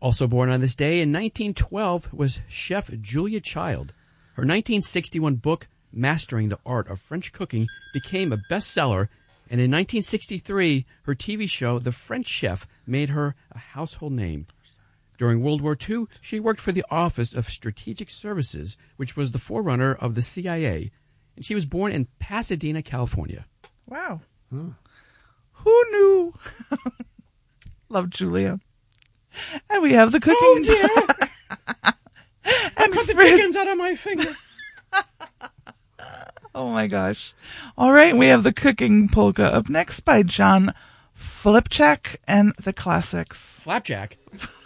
Also born on this day in 1912 was chef Julia Child. Her 1961 book, Mastering the Art of French Cooking, became a bestseller, and in 1963, her TV show, The French Chef, made her a household name. During World War II, she worked for the Office of Strategic Services, which was the forerunner of the CIA, and she was born in Pasadena, California. Wow. Huh. Who knew? Love Julia. And we have the cooking. Oh, dear. I cut the chickens out of my finger. Oh, my gosh. All right, we have the cooking polka up next by John Flipjack and the Classics. Flapjack?